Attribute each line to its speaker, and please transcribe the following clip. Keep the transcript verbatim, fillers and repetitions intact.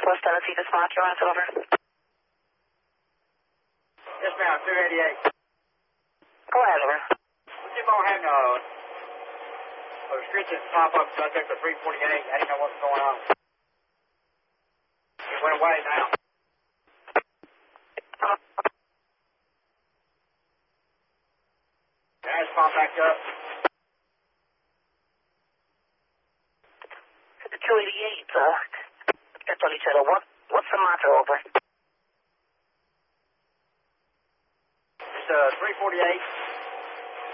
Speaker 1: Southwest Tennessee, this Mark, you're on it, over.
Speaker 2: Yes, ma'am, two eighty-eight.
Speaker 1: Go ahead, over.
Speaker 2: We keep on having a, a restriction pop up subject for three forty-eight. I didn't know what was going on. It went away now. Gas pump back up.
Speaker 1: two eighty-eight, uh, that's on each other. What, what's the matter, over?
Speaker 2: It's uh, three forty-eight.